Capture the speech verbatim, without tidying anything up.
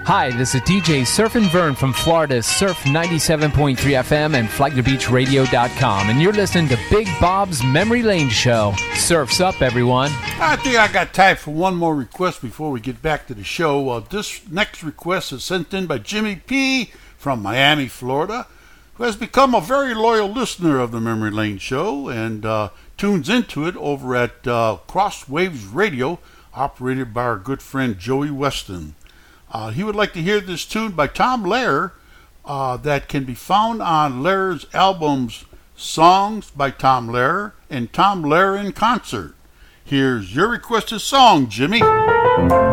Hi, this is D J Surfin' Vern from Florida's Surf ninety-seven point three F M and flagler beach radio dot com, and you're listening to Big Bob's Memory Lane Show. Surf's up, everyone. I think I got time for one more request before we get back to the show. Uh, this next request is sent in by Jimmy P. from Miami, Florida, who has become a very loyal listener of the Memory Lane Show and uh, tunes into it over at uh, Crosswaves Radio, operated by our good friend Joey Weston. Uh, he would like to hear this tune by Tom Lehrer uh, that can be found on Lehrer's albums Songs by Tom Lehrer and Tom Lehrer in Concert. Here's your requested song, Jimmy.